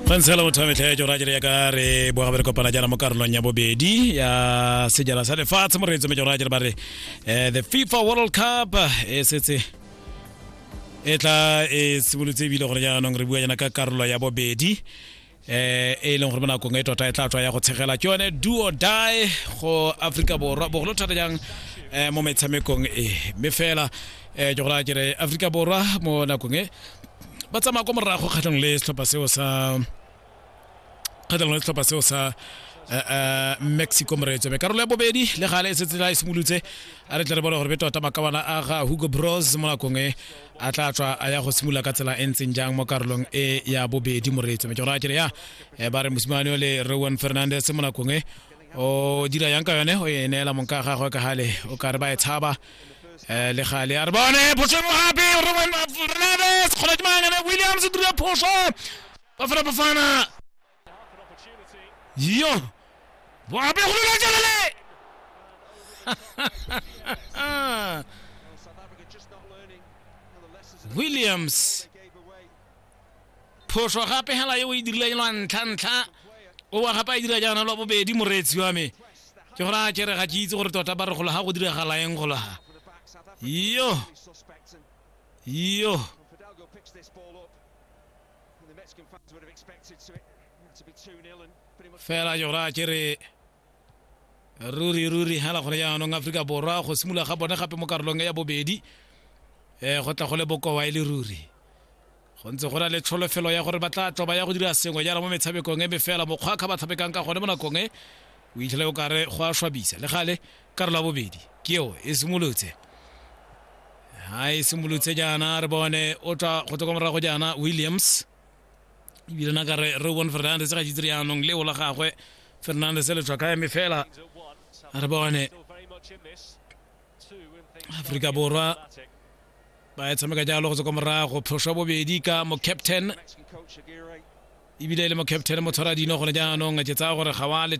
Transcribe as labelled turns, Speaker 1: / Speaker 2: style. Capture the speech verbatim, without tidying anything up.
Speaker 1: Mansela o tsametse jo rajere ya ka re bo ga re kopana jana mo karolong ya bobedi ya sejana sa lefatshe mo re ntse me jo rajere ba re the FIFA World Cup e setse e tla e simolotse bile gore jana re bua jana ka karolo ya bobedi eh e leng gore bona go nge tota e tla tswa ya go tshegela tsone do or die go Africa borwa bo go thata jang eh mo metshamekong e me fela eh jo rajere Africa borwa mo nakong e ba tsama go morago kgatlhong le setlhopha seo sa kgatlhong le setlhopha seo sa Mexico moretso be karolo ya bobedi le gale se tsela e simolutse a re tle re bona gore betota makabana a ga Hugo Bros mo nakong e a tla tswa a ya go simula ka tsela e ntseng jang mo karolong e ya bobedi moretso me tsora tsere ya ba re mosimane le Rowan Fernandez mo nakong e o dira yang ka yone o e neela monka ga go ka hale o ka re ba e tshaba le gale a re bone botsemo hape Rowan Fernandez go letmana Williams o dira phoso ba fana ba fana yo wa be go la jale Williams phoso gape hela yo e dirile lwan tlantla o wa gape e dira jana lo bobedi moretsi wa me ke gora tsere ga tshitse gore tota ba re go la ga go dira gala eng go la yo yo fela jora tsere ruri ruri hala gore ya no Africa borwa go simula ga bone gape mo karolong ya bobedi eh go tla go le boko wa ile ruri go ntse go ra le tsholofelo ya gore ba tla tloba ya go dira sengwe jara mo metshamekong e be fela bokgwa ka ba thapekang ka gone mo nakong e o itlhele o kare go a shwabisa le gale karolo ya bobedi ke yo e simolotse hai simolotse jana re bone o tla go tloga morago jana Williams ibile na kare Rowan Fernandez ga ditri anong le o la gagwe Fernandez le tswa ka eme fela re bone Africa borwa ba etsameka jalo go tswa morago phosho bobedi ka mo captain ibile le mo captain mo tshwara dino gone jaanong a tsetsa gore ga wa